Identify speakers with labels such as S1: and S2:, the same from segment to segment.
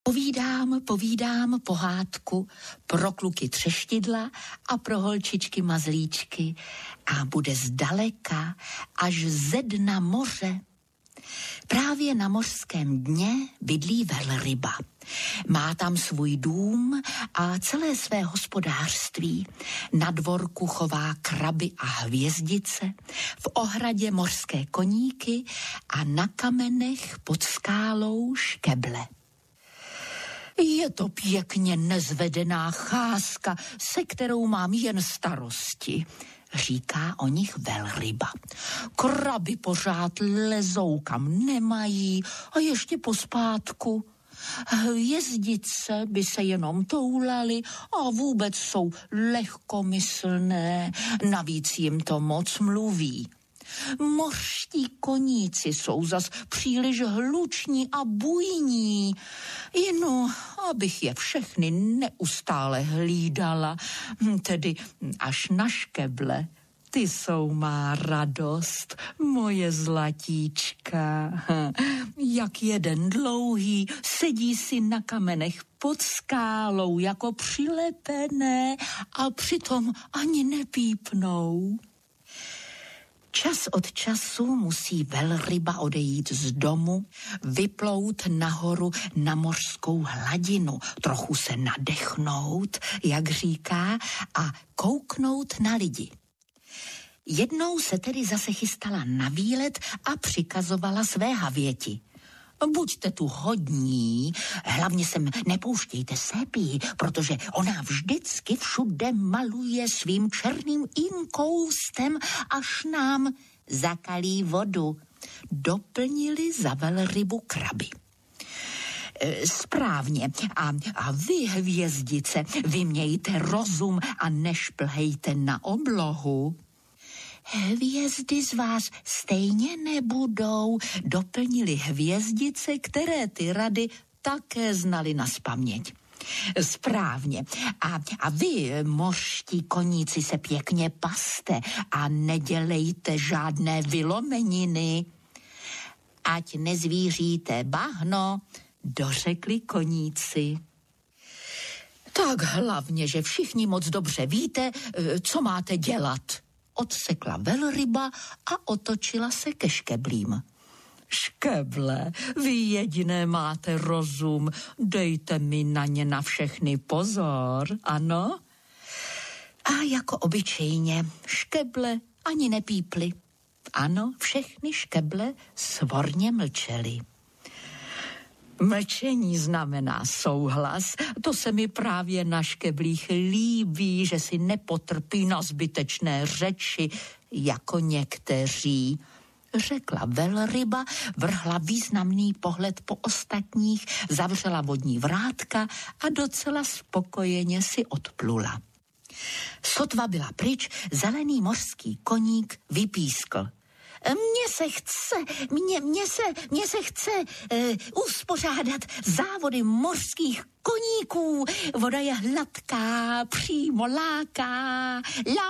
S1: Povídám pohádku pro kluky třeštidla a pro holčičky mazlíčky a bude zdaleka až ze dna moře. Právě na mořském dně bydlí velryba. Má tam svůj dům a celé své hospodářství. Na dvorku chová kraby a hvězdice, v ohradě mořské koníky a na kamenech pod skálou škeble. Je to pěkně nezvedená cházka, se kterou mám jen starosti, říká o nich velryba. Kraby pořád lezou kam nemají a ještě pospátku. Hvězdice by se jenom toulaly a vůbec jsou lehkomyslné, navíc jim to moc mluví. Mořští koníci jsou zas příliš hluční a bujní. Jinu, abych je všechny neustále hlídala, tedy až na škeble. Ty jsou má radost, moje zlatíčka. Jak jeden dlouhý sedí si na kamenech pod skálou jako přilepené a přitom ani nepípnou. Čas od času musí velryba odejít z domu, vyplout nahoru na mořskou hladinu, trochu se nadechnout, jak říká, a kouknout na lidi. Jednou se tedy zase chystala na výlet a přikazovala své havěti. Buďte tu hodní, hlavně sem nepouštějte sepí, protože ona vždycky všude maluje svým černým inkoustem, až nám zakalí vodu. Doplnili za velrybu kraby. Správně. A vy, hvězdice, vy mějte rozum a nešplhejte na oblohu. Hvězdy z vás stejně nebudou, doplnili hvězdice, které ty rady také znali nazpaměť. Správně. A vy, mořští koníci, se pěkně paste a nedělejte žádné vylomeniny. Ať nezvíříte bahno, dořekli koníci. Tak hlavně, že všichni moc dobře víte, co máte dělat. Odsekla velryba a otočila se ke škeblím. Škeble, vy jediné máte rozum, dejte mi na ně na všechny pozor, ano? A jako obyčejně, škeble ani nepíply. Ano, všechny škeble svorně mlčely. Mlčení znamená souhlas, to se mi právě na škeblích líbí, že si nepotrpí na zbytečné řeči, jako někteří. Řekla velryba, vrhla významný pohled po ostatních, zavřela vodní vrátka a docela spokojeně si odplula. Sotva byla pryč, zelený mořský koník vypískl. Mně se chce uspořádat závody mořských koníků. Voda je hladká, přímo láká,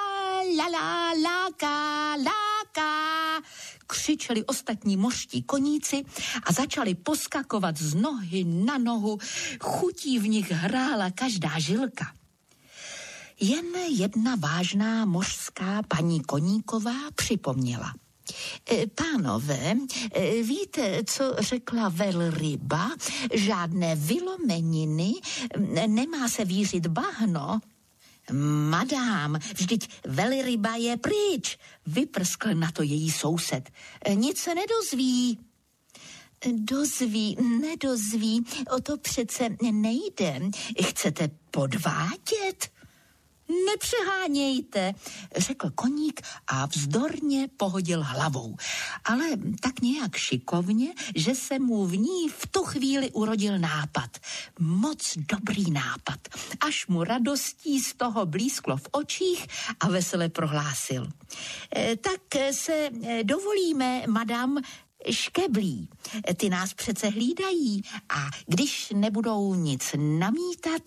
S1: láká. Křičeli ostatní mořští koníci a začali poskakovat z nohy na nohu. Chutí v nich hrála každá žilka. Jen jedna vážná mořská paní Koníková připomněla. Pánové, víte, co řekla velryba? Žádné vylomeniny, nemá se vířit bahno. Madám, vždyť velryba je pryč, vyprskl na to její soused. Nic se nedozví. Nedozví, o to přece nejde. Chcete podvádět? Nepřehánějte, řekl koník a vzdorně pohodil hlavou, ale tak nějak šikovně, že se mu v ní v tu chvíli urodil nápad. Moc dobrý nápad, až mu radostí z toho blísklo v očích a vesele prohlásil. Tak se dovolíme, madam, škeblí. Ty nás přece hlídají a když nebudou nic namítat,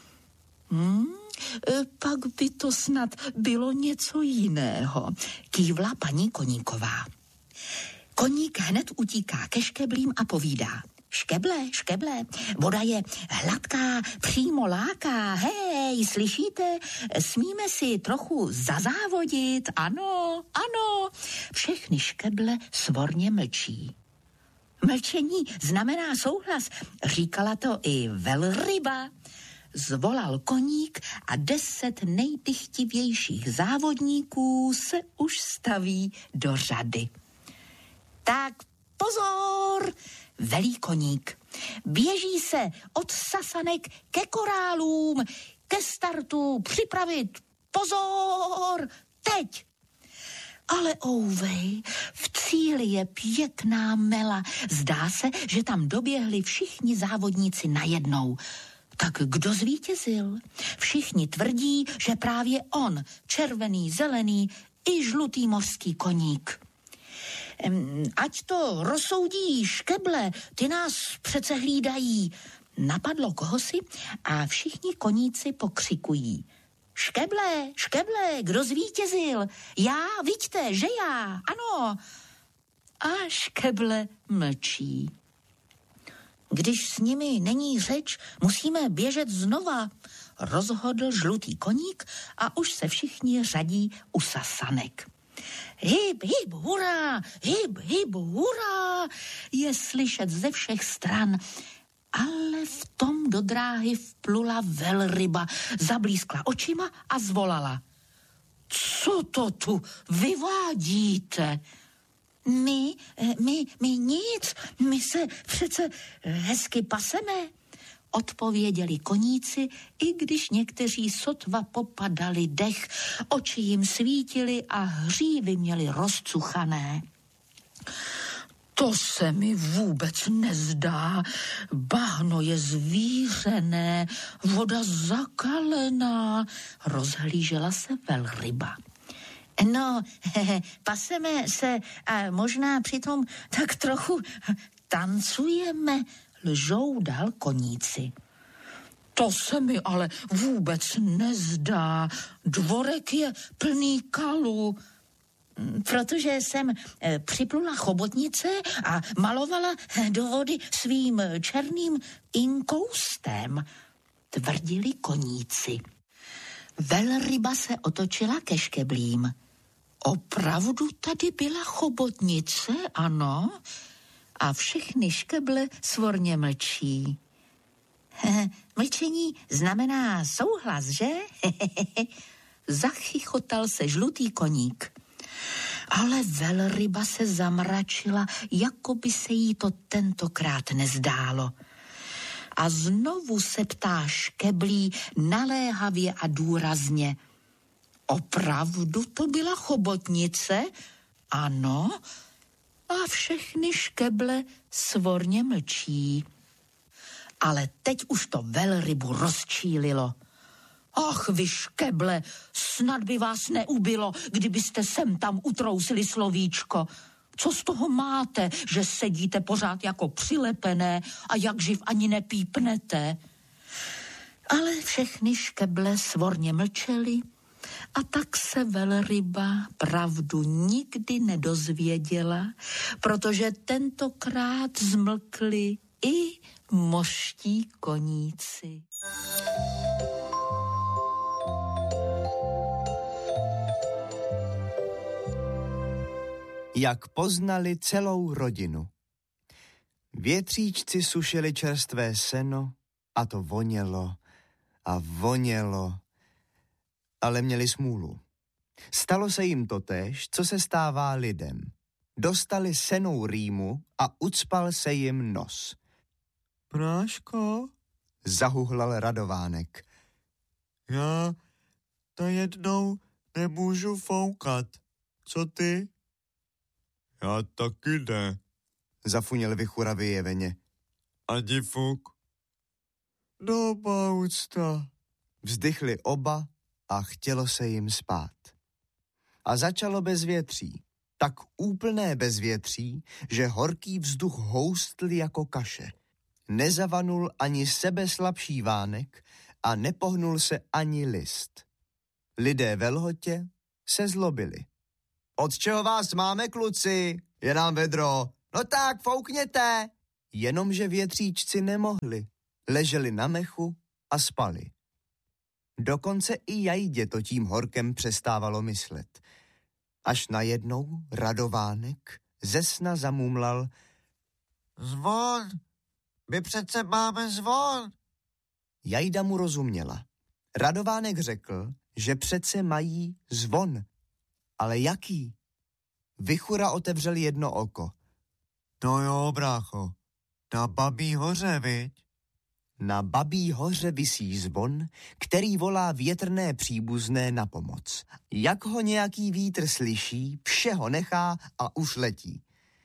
S1: pak by to snad bylo něco jiného, kývla paní Koníková. Koník hned utíká ke škeblím a povídá. Škeble, voda je hladká, přímo láká, hej, slyšíte, smíme si trochu zazávodit, ano, všechny škeble svorně mlčí. Mlčení znamená souhlas, říkala to i velryba. Zvolal koník a 10 nejdychtivějších závodníků se už staví do řady. Tak pozor, velí koník. Běží se od sasanek ke korálům, ke startu, připravit. Pozor, teď. Ale ouvej, v cíli je pěkná mela. Zdá se, že tam doběhli všichni závodníci najednou. Tak kdo zvítězil? Všichni tvrdí, že právě on, červený, zelený i žlutý mořský koník. Ať to rozsoudí škeble, ty nás přece hlídají. Napadlo kohosi a všichni koníci pokřikují. Škeble, kdo zvítězil? Já, vidíte, že já, ano. A škeble mlčí. Když s nimi není řeč, musíme běžet znova, rozhodl žlutý koník a už se všichni řadí u sasanek. Hyb, hurá, je slyšet ze všech stran. Ale v tom do dráhy vplula velryba, zablískla očima a zvolala. Co to tu vyvádíte? My nic, my se přece hezky paseme, odpověděli koníci, i když někteří sotva popadali dech, oči jim svítily a hřívy měli rozcuchané. To se mi vůbec nezdá. Bahno je zvířené, voda zakalená, rozhlížela se velryba. No, paseme se a možná přitom tak trochu tancujeme, lžou dál koníci. To se mi ale vůbec nezdá. Dvorek je plný kalů. Protože jsem připlula chobotnice a malovala do vody svým černým inkoustem, tvrdili koníci. Velryba se otočila ke škeblím. Opravdu tady byla chobotnice, ano? A všechny škeble svorně mlčí. Mlčení znamená souhlas, že? Zachychotal se žlutý koník. Ale velryba se zamračila, jako by se jí to tentokrát nezdálo. A znovu se ptá škeblí naléhavě a důrazně. Opravdu to byla chobotnice? Ano. A všechny škeble svorně mlčí. Ale teď už to velrybu rozčílilo. Ach, vy škeble, snad by vás neubylo, kdybyste sem tam utrousili slovíčko. Co z toho máte, že sedíte pořád jako přilepené a jak živ ani nepípnete? Ale všechny škeble svorně mlčely a tak se velryba pravdu nikdy nedozvěděla, protože tentokrát zmlkli i mořští koníci.
S2: Jak poznali celou rodinu. Větříčci sušili čerstvé seno a to vonělo a vonělo, ale měli smůlu. Stalo se jim totéž, co se stává lidem. Dostali senou rýmu a ucpal se jim nos.
S3: Práško?
S2: Zahuhlal Radovánek.
S3: Já to jednou nemůžu foukat. Co ty? Já taky ne.
S2: Zafuněl Vichuravy jeveně.
S3: A difuk? Doba úcta.
S2: Vzdychli oba a chtělo se jim spát. A začalo bezvětří. Tak úplné bezvětří, že horký vzduch houstl jako kaše. Nezavanul ani sebeslabší vánek a nepohnul se ani list. Lidé ve lhotě se zlobili. Od čeho vás máme, kluci? Je nám vedro. No tak, foukněte, Jenomže větříčci nemohli. Leželi na mechu a spali. Dokonce i Jajdě to tím horkem přestávalo myslet. Až najednou Radovánek ze sna zamumlal:
S3: Zvon! My přece máme zvon!
S2: Jajda mu rozuměla. Radovánek řekl, že přece mají zvon. Ale jaký? Vichura otevřel jedno oko.
S3: To jo, brácho, na Babí hoře, viď?
S2: Na Babí hoře visí zvon, který volá větrné příbuzné na pomoc. Jak ho nějaký vítr slyší, vše ho nechá a už letí.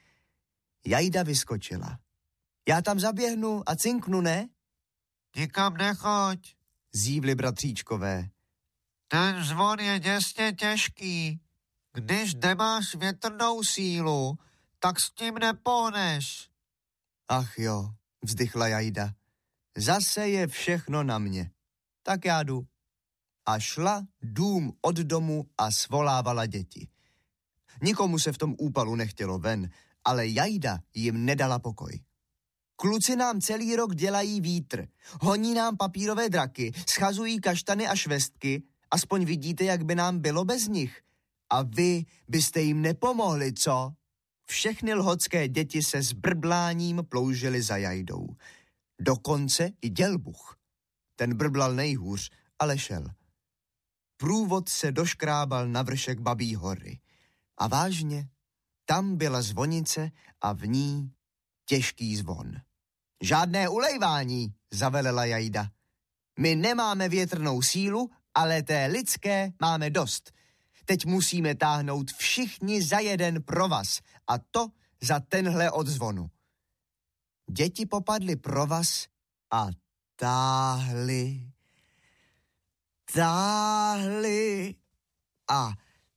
S2: Jajda vyskočila. Já tam zaběhnu a cinknu, ne?
S3: Nikam nechoď.
S2: Zívli bratříčkové.
S3: Ten zvon je děsně těžký. Když nemáš větrnou sílu, tak s tím nepohneš.
S2: Ach jo, vzdychla Jajda. Zase je všechno na mě. Tak já jdu. A šla dům od domu a svolávala děti. Nikomu se v tom úpalu nechtělo ven, ale Jajda jim nedala pokoj. Kluci nám celý rok dělají vítr, honí nám papírové draky, schazují kaštany a švestky, aspoň vidíte, jak by nám bylo bez nich. A vy byste jim nepomohli, co? Všechny lhotské děti se s brbláním ploužily za Jajdou. Dokonce i Dělbuch. Ten brblal nejhůř, ale šel. Průvod se doškrábal na vršek Babí hory. A vážně, tam byla zvonice a v ní těžký zvon. Žádné ulejvání, zavelela Jajda. My nemáme větrnou sílu, ale té lidské máme dost. Teď musíme táhnout všichni za jeden provaz a to za tenhle odzvonu. Děti popadly provaz a táhli a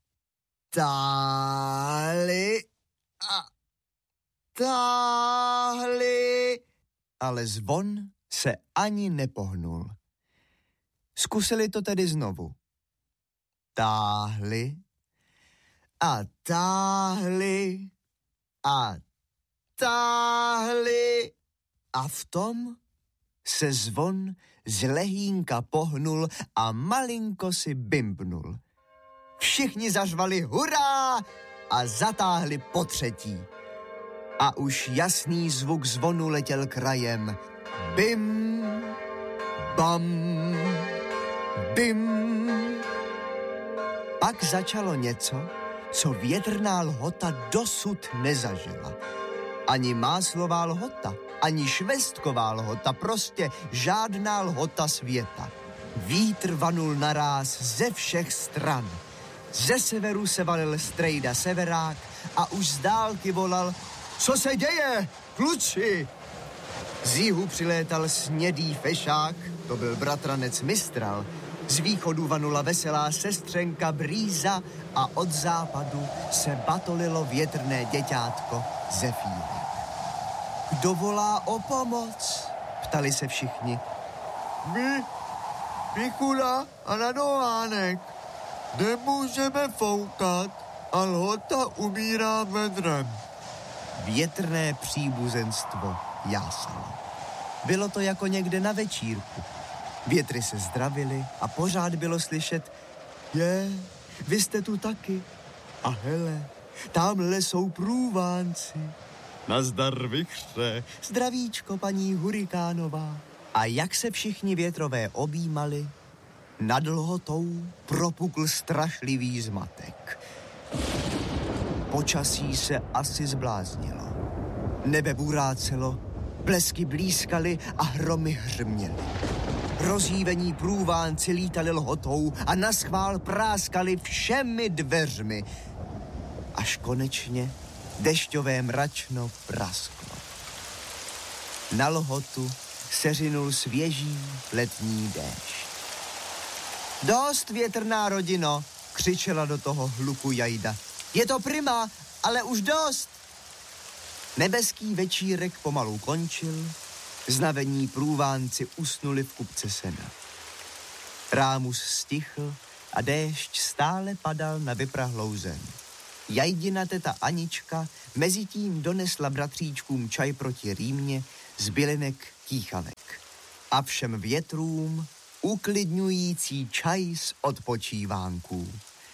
S2: táhli, ale zvon se ani nepohnul. Zkusili to tedy znovu. Táhli a táhli a táhli a v tom se zvon z lehínka pohnul a malinko si bimbnul. Všichni zařvali hurá a zatáhli potřetí. A už jasný zvuk zvonu letěl krajem. Bim, bam, bim. Pak začalo něco, co větrná lhota dosud nezažila. Ani máslová lhota, ani švestková lhota, prostě žádná lhota světa. Vítr vanul naráz ze všech stran. Ze severu se valil strejda severák a už z dálky volal: Co se děje, kluci? Z jihu přilétal snědý fešák, to byl bratranec Mistral. Z východu vanula veselá sestřenka Brýza a od západu se batolilo větrné děťátko Zefírek. Kdo volá o pomoc? Ptali se všichni.
S3: My, Vichura a Radovánek, nemůžeme foukat a lhota umírá vedrem.
S2: Větrné příbuzenstvo jásalo. Bylo to jako někde na večírku. Větry se zdravily a pořád bylo slyšet: vy jste tu taky. A hele, tamhle jsou průvánci.
S3: Nazdar, Vichře.
S2: Zdravíčko, paní Hurikánová. A jak se všichni větrové objímali, nad lhotou propukl strašlivý zmatek. Počasí se asi zbláznilo. Nebe burácelo, blesky blízkaly a hromy hřměly. Rozhývení průvánci lítali lhotou a naschvál práskali všemi dveřmi. Až konečně dešťové mračno prasklo. Na lhotu seřinul svěží letní déšť. Dost, větrná rodino, křičela do toho hluku Jajda. Je to prima, ale už dost. Nebeský večírek pomalu končil, znavení průvánci usnuli v kupce sena. Rámus stichl a déšť stále padal na vyprahlou zem. Jajdina teta Anička mezitím donesla bratříčkům čaj proti rýmě z bylinek kýchavek. A všem větrům uklidňující čaj z odpočívánků.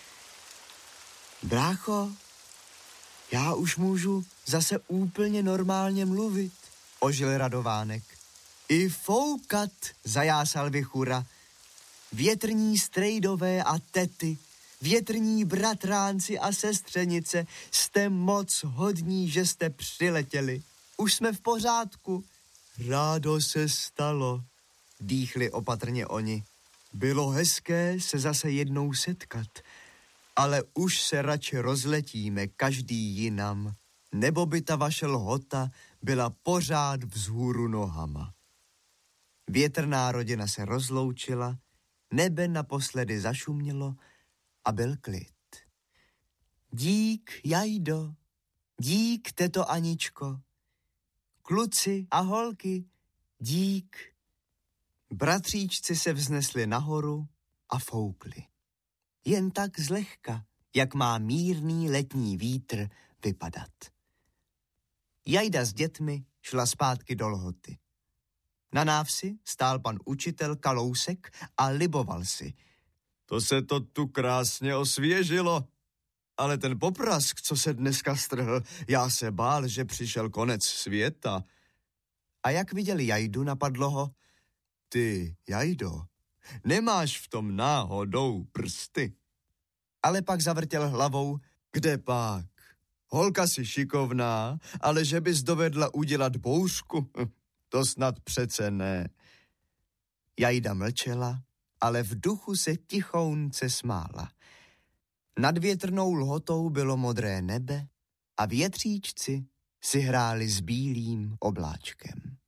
S2: Brácho, já už můžu zase úplně normálně mluvit, ožil Radovánek. I foukat, zajásal Vichura. Větrní strejdové a tety, větrní bratránci a sestřenice, jste moc hodní, že jste přiletěli. Už jsme v pořádku. Rádo se stalo, dýchli opatrně oni. Bylo hezké se zase jednou setkat, ale už se radši rozletíme každý jinam, nebo by ta vaše lhota byla pořád vzhůru nohama. Větrná rodina se rozloučila, nebe naposledy zašumělo a byl klid. Dík, Jajdo, dík, teto Aničko, kluci a holky, dík. Bratříčci se vznesli nahoru a foukli. Jen tak zlehka, jak má mírný letní vítr vypadat. Jajda s dětmi šla zpátky do Lhoty. Na návsi stál pan učitel Kalousek a liboval si. To se to tu krásně osvěžilo, ale ten poprask, co se dneska strhl, já se bál, že přišel konec světa. A jak viděl Jajdu, napadlo ho, ty, Jajdo, nemáš v tom náhodou prsty? Ale pak zavrtěl hlavou, kde pak? Holka si šikovná, ale že bys dovedla udělat bouřku, to snad přece ne. Jajda mlčela, ale v duchu se tichounce smála. Nad větrnou Lhotou bylo modré nebe a větříčci si hráli s bílým obláčkem.